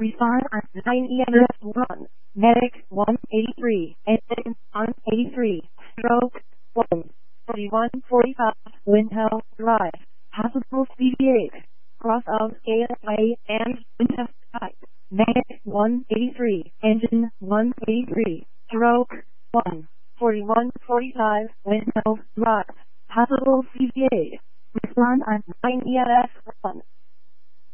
Respond on 9 EMS 1. Medic 183. Engine on 83. Stroke 1. 4145 Windhill Drive. Hospital CVA. Cross of ASA and Windhill Drive. Medic 183. Engine 183. Stroke 1. 4145 Windhill Drive. Hospital CVA. Respond on 9 EMS 1.